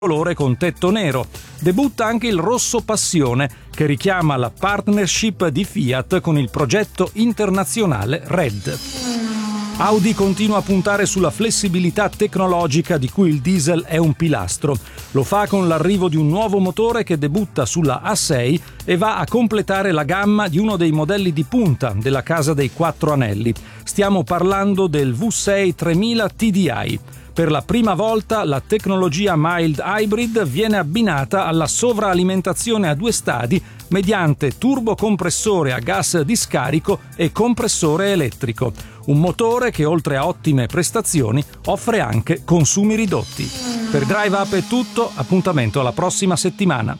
colore con tetto nero. Debutta anche il rosso passione, che richiama la partnership di Fiat con il progetto internazionale Red. Audi continua a puntare sulla flessibilità tecnologica di cui il diesel è un pilastro. Lo fa con l'arrivo di un nuovo motore che debutta sulla A6 e va a completare la gamma di uno dei modelli di punta della casa dei quattro anelli. Stiamo parlando del V6 3000 TDI. Per la prima volta la tecnologia mild hybrid viene abbinata alla sovraalimentazione a due stadi mediante turbocompressore a gas di scarico e compressore elettrico. Un motore che, oltre a ottime prestazioni, offre anche consumi ridotti. Per Drive Up è tutto, appuntamento alla prossima settimana.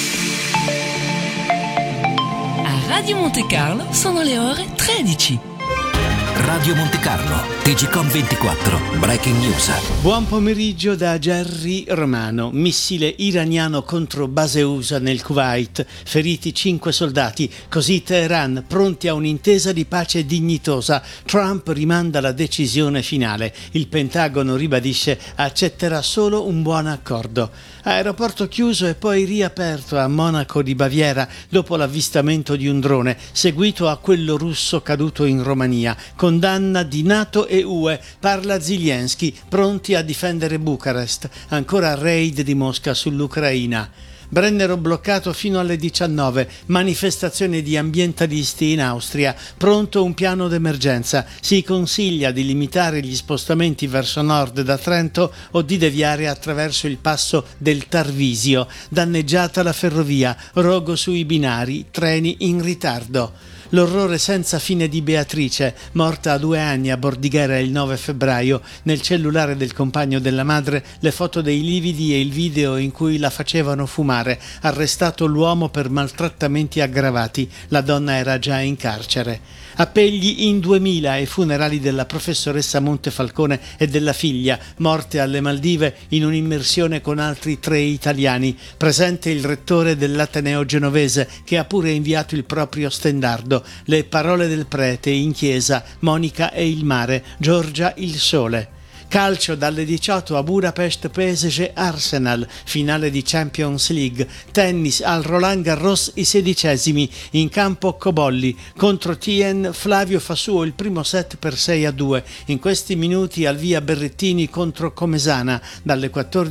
A Radio Monte Carlo sono le ore 13. Radio Monte Carlo, TGcom 24, Breaking News. Buon pomeriggio da Gerry Romano. Missile iraniano contro base USA nel Kuwait, feriti 5 soldati, così Teheran pronti a un'intesa di pace dignitosa. Trump rimanda la decisione finale. Il Pentagono ribadisce accetterà solo un buon accordo. Aeroporto chiuso e poi riaperto a Monaco di Baviera dopo l'avvistamento di un drone, seguito a quello russo caduto in Romania. Condanna di NATO e UE, parla Zelensky, pronti a difendere Bucarest. Ancora raid di Mosca sull'Ucraina. Brennero bloccato fino alle 19, manifestazione di ambientalisti in Austria, pronto un piano d'emergenza. Si consiglia di limitare gli spostamenti verso nord da Trento o di deviare attraverso il passo del Tarvisio. Danneggiata la ferrovia, rogo sui binari, treni in ritardo. L'orrore senza fine di Beatrice, morta a 2 anni a Bordighera il 9 febbraio. Nel cellulare del compagno della madre le foto dei lividi e il video in cui la facevano fumare. Arrestato l'uomo per maltrattamenti aggravati. La donna era già in carcere. Appelli in 2000 ai funerali della professoressa Montefalcone e della figlia, morte alle Maldive in un'immersione con altri 3 italiani. Presente il rettore dell'Ateneo genovese, che ha pure inviato il proprio stendardo. Le parole del prete in chiesa, Monica e il mare, Giorgia il sole. Calcio dalle 18 a Budapest, PSG Arsenal, finale di Champions League. Tennis al Roland Garros, i 16esimi, in campo Cobolli. Contro Tien, Flavio fa suo il primo set per 6-2. In questi minuti al via Berrettini contro Comesana, dalle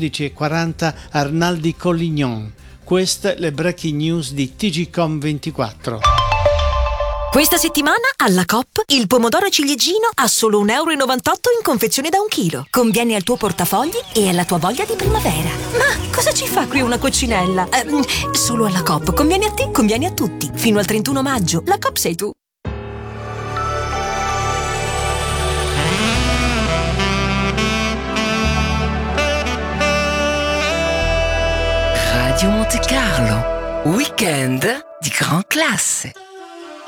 14:40 Arnaldi Collignon. Queste le breaking news di TGcom 24. Questa settimana alla Coop il pomodoro ciliegino a solo 1,98 € in confezione da 1 chilo. Conviene al tuo portafogli e alla tua voglia di primavera. Ma cosa ci fa qui una coccinella? Solo alla Coop. Conviene a te, conviene a tutti. Fino al 31 maggio. La Coop sei tu. Radio Monte Carlo, weekend di gran classe.